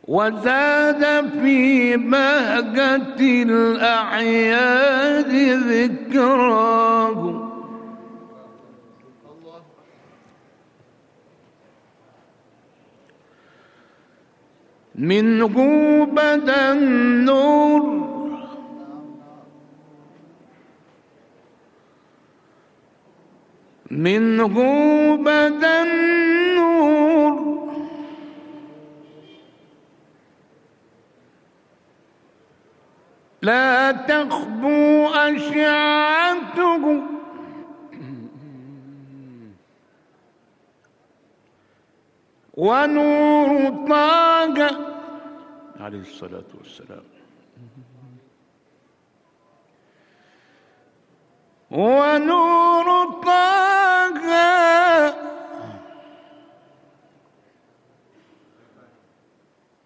وزاد في بهجة الأعياد ذكراه. منه بدا النور منه بدا النور لا تخبو أشعته ونور طه عليه الصلاة والسلام ونور